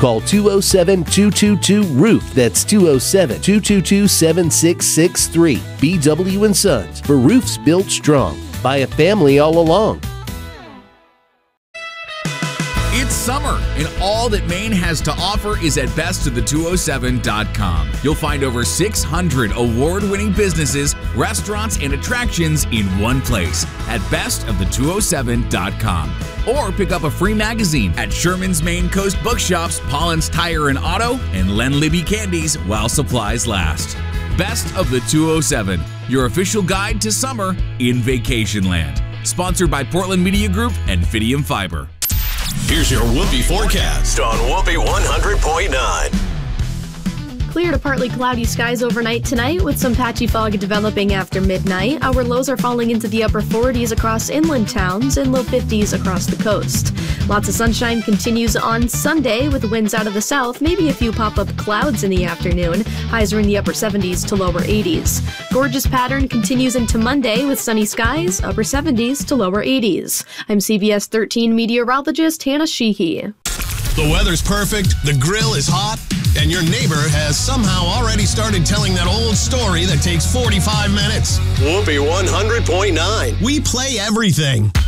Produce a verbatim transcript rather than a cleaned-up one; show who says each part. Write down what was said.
Speaker 1: Call two oh seven, two two two, roof. That's two oh seven, two two two, seven six six three. B W and Sons, for roofs built strong by a family all along.
Speaker 2: It's summer, and all that Maine has to offer is at best of the two oh seven dot com. You'll find over six hundred award-winning businesses, restaurants, and attractions in one place at best of the two oh seven dot com. Or pick up a free magazine at Sherman's Maine Coast Bookshops, Pollen's Tire and Auto, and Len Libby Candies while supplies last. Best of the two oh seven, your official guide to summer in Vacationland. Sponsored by Portland Media Group and Fidium Fiber.
Speaker 3: Here's your Whoopee forecast on Whoopee one hundred point nine.
Speaker 4: Clear to partly cloudy skies overnight tonight with some patchy fog developing after midnight. Our lows are falling into the upper forties across inland towns and low fifties across the coast. Lots of sunshine continues on Sunday with winds out of the south, maybe a few pop-up clouds in the afternoon. Highs are in the upper seventies to lower eighties. Gorgeous pattern continues into Monday with sunny skies, upper seventies to lower eighties. I'm C B S thirteen meteorologist Hannah Sheehy.
Speaker 3: The weather's perfect, the grill is hot, and your neighbor has somehow already started telling that old story that takes forty-five minutes. Whoopee one hundred point nine. We play everything.